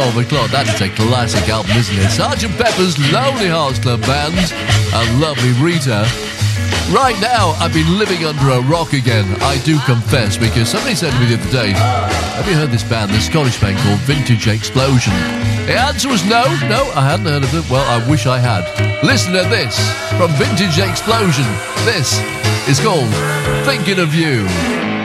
12 o'clock. That is a classic album, isn't it? Sgt. Pepper's Lonely Hearts Club Band and lovely Rita. Right now, I've been living under a rock again, I do confess, because somebody said to me the other day, have you heard this band, this Scottish band called Vintage Explosion? The answer was no, I hadn't heard of it. Well, I wish I had. Listen to this from Vintage Explosion. This is called Thinking of You.